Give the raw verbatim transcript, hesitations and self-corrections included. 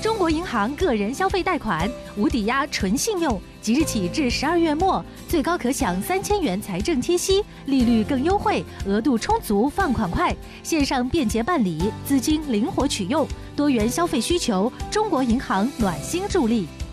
中国银行个人消费贷款无抵押纯信用，即日起至十二月末，最高可享三千元财政贴息，利率更优惠，额度充足，放款快，线上便捷办理，资金灵活取用，多元消费需求，中国银行暖心助力。